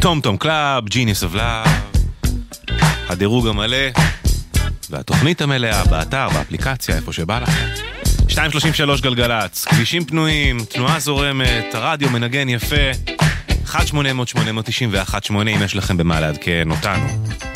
טום טום קלאב, Genius of Love, הדירוג המלא והתוכנית המלאה באתר, באפליקציה, איפה שבא לכם. 233 גלגלץ, כבישים פנויים, תנועה זורמת, הרדיו מנגן יפה. 1-800-891-8 אם יש לכם במה לעדכן אותנו.